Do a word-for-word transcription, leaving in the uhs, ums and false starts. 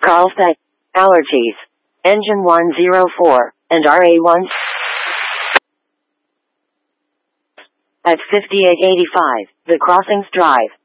Carlsbad. Allergies. Engine one oh four and R A one at fifty-eight eighty-five, The Crossings Drive.